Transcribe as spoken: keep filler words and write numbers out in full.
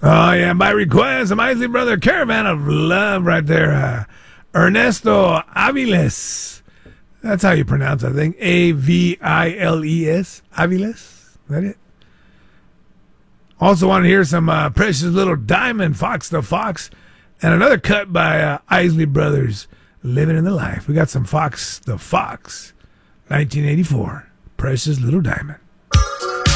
Oh, yeah, by request, some Isley Brother Caravan of Love right there. Uh, Ernesto Aviles. That's how you pronounce it, I think. A V I L E S. Aviles. Is that it? Also want to hear some uh, Precious Little Diamond, Fox the Fox, and another cut by uh, Isley Brothers, Living in the Life. We got some Fox the Fox, nineteen eighty-four, Precious Little Diamond.